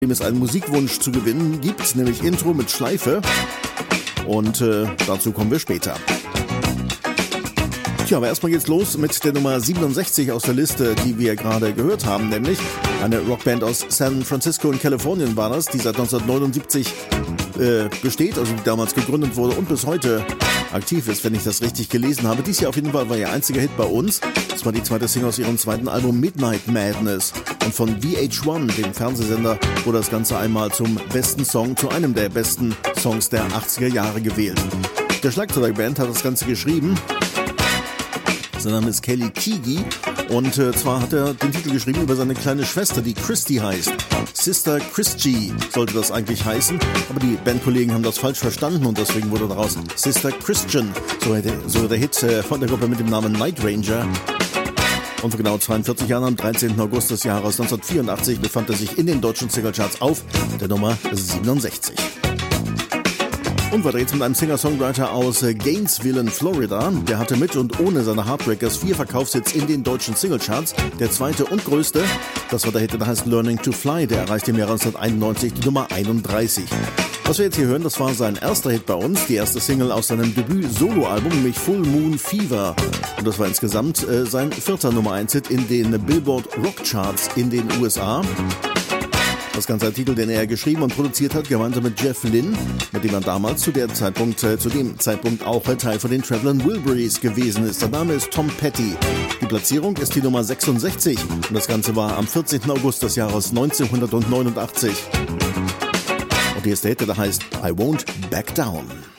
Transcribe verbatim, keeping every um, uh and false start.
dem es einen Musikwunsch zu gewinnen gibt, nämlich Intro mit Schleife. Und äh, dazu kommen wir später. Tja, aber erstmal geht's los mit der Nummer siebenundsechzig aus der Liste, die wir gerade gehört haben, nämlich eine Rockband aus San Francisco in Kalifornien war das, die seit neunzehnhundertneunundsiebzig äh, besteht, also die damals gegründet wurde und bis heute aktiv ist, wenn ich das richtig gelesen habe. Dies hier auf jeden Fall war ihr einziger Hit bei uns. Das war die zweite Single aus ihrem zweiten Album Midnight Madness. Und von V H eins, dem Fernsehsender, wurde das Ganze einmal zum besten Song, zu einem der besten Songs der achtziger Jahre gewählt. Der Schlagzeuger der Band hat das Ganze geschrieben. Sein Name ist Kelly Keagy und äh, zwar hat er den Titel geschrieben über seine kleine Schwester, die Christy heißt. Sister Christy sollte das eigentlich heißen, aber die Bandkollegen haben das falsch verstanden und deswegen wurde daraus Sister Christian, so, so der Hit äh, von der Gruppe mit dem Namen Night Ranger. Und vor genau zweiundvierzig Jahren, am dreizehnten August des Jahres neunzehnhundertvierundachtzig, befand er sich in den deutschen Singlecharts auf der Nummer siebenundsechzig. Und weiter geht's mit einem Singer-Songwriter aus Gainesville in Florida. Der hatte mit und ohne seine Heartbreakers vier Verkaufshits in den deutschen Singlecharts. Der zweite und größte, das war der Hit, der heißt Learning to Fly. Der erreichte im Jahr neunzehnhunderteinundneunzig die Nummer einunddreißig. Was wir jetzt hier hören, das war sein erster Hit bei uns, die erste Single aus seinem Debüt-Solo-Album, nämlich Full Moon Fever. Und das war insgesamt äh, sein vierter Nummer eins Hit in den Billboard Rock Charts in den U S A. Das Ganze ein Titel, den er geschrieben und produziert hat, gemeinsam mit Jeff Lynne, mit dem er damals zu, der Zeitpunkt, äh, zu dem Zeitpunkt auch Teil von den Traveling Wilburys gewesen ist. Der Name ist Tom Petty. Die Platzierung ist die Nummer sechsundsechzig und das Ganze war am vierzehnten August des Jahres neunzehnhundertneunundachtzig. Und hier ist der Hit, der heißt I Won't Back Down.